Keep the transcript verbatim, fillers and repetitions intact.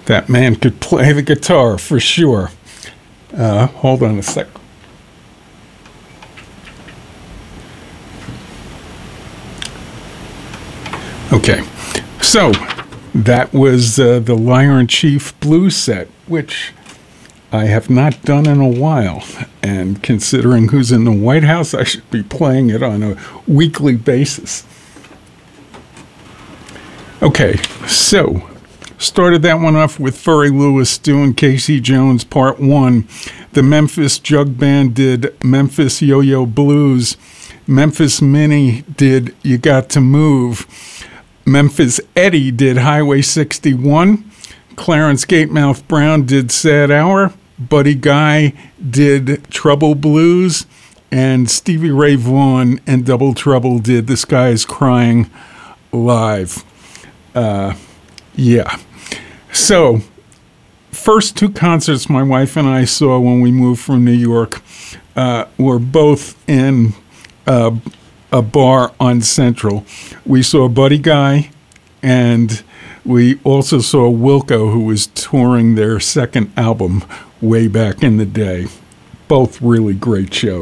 That man could play the guitar for sure. Uh, hold on a sec. Okay, so that was uh, the Liar in Chief blues set, which I have not done in a while. And considering who's in the White House, I should be playing it on a weekly basis. Okay, so started that one off with Furry Lewis doing Casey Jones Part one. The Memphis Jug Band did Memphis Yo-Yo Blues. Memphis Minnie did You Got to Move. Memphis Eddie did Highway sixty-one. Clarence Gatemouth Brown did Sad Hour. Buddy Guy did Trouble Blues. And Stevie Ray Vaughan and Double Trouble did The Sky is Crying live. Uh, yeah. So, first two concerts my wife and I saw when we moved from New York uh, were both in uh, a bar on Central. We saw Buddy Guy, and we also saw Wilco, who was touring their second album way back in the day. Both really great shows.